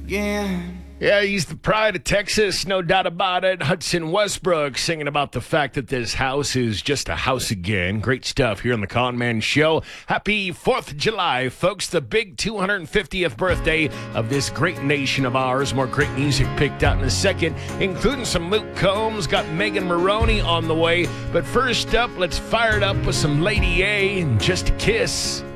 again. Yeah, he's the pride of Texas, no doubt about it. Hudson Westbrook singing about the fact that this house is just a house again. Great stuff here on the Con Man Show. Happy 4th of July, folks. The big 250th birthday of this great nation of ours. More great music picked out in a second, including some Luke Combs. Got Megan Maroney on the way. But first up, let's fire it up with some Lady A and Just a Kiss.